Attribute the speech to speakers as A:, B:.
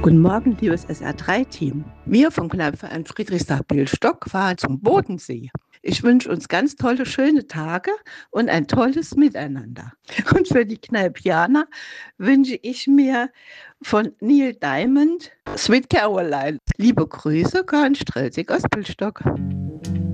A: Guten Morgen, liebes SR3-Team. Wir vom Kneippverein Friedrichsthal-Bielstock fahren zum Bodensee. Ich wünsche uns ganz tolle, schöne Tage und ein tolles Miteinander. Und für die Kneipianer wünsche ich mir von Neil Diamond Sweet Caroline. Liebe Grüße, Karin Strelzig aus Bielstock.